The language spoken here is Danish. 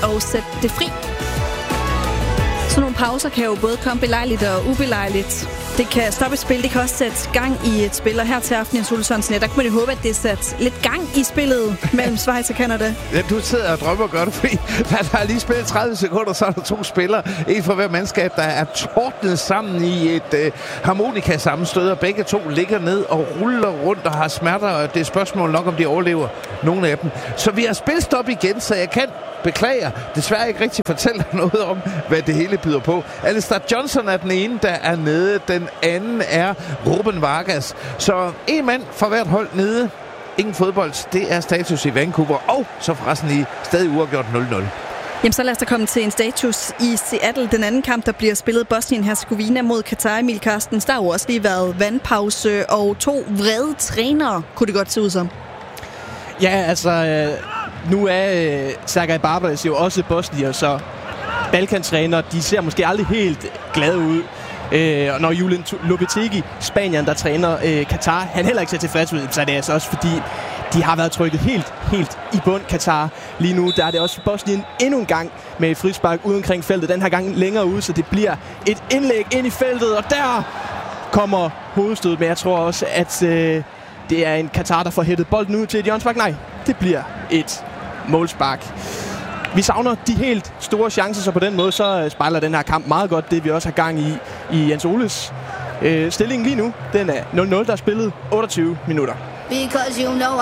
og sæt det fri. Så nogle pauser kan jo både komme belejligt og ubelejligt. Det kan stoppe et spil, det kan også sætte gang i et spil, og her til aften, Jens Ole Sørensen, der kan man jo håbe, at det sat lidt gang i spillet mellem Schweiz og Canada. Ja, du sidder og drømmer og gør det, fordi der er lige spillet 30 sekunder, så er der 2 spillere, en fra hver mandskab, der er tordnet sammen i et harmonikasammenstød, og begge 2 ligger ned og ruller rundt og har smerter, og det er spørgsmål nok, om de overlever, nogle af dem. Så vi har spilstop igen, så jeg kan beklager desværre ikke rigtig fortælle noget om, hvad det hele byder på. Alistair Johnson er den ene, der er nede. Den anden er Ruben Vargas. Så en mand fra hvert hold nede. Ingen fodbold. Det er status i Vancouver. Og så forresten i stadig uafgjort 0-0. Jamen så lad os da komme til en status i Seattle. Den anden kamp, der bliver spillet Bosnien-Herzegovina mod Katar. Emil Carstens, der har jo også lige været vandpause og 2 vrede trænere, kunne det godt se ud som. Ja, altså... Nu er Sergej Barbares jo også bosnier, så Balkan-træner, de ser måske aldrig helt glade ud. Og når Julian Lopetegui, Spanien, der træner Katar, han heller ikke ser tilfreds ud, så er det altså også fordi, de har været trykket helt i bund, Katar. Lige nu, der er det også Bosnien endnu en gang med et frispark ude omkring feltet. Den her gang længere ude, så det bliver et indlæg ind i feltet, og der kommer hovedstødet. Men jeg tror også, at det er en Katar, der får hættet bolden ud til et hjørnespark. Nej, det bliver et målspark. Vi savner de helt store chancer, så på den måde så spejler den her kamp meget godt det, vi også har gang i Jens Oles. Stillingen lige nu, den er 0-0, der er spillet 28 minutter. Because you know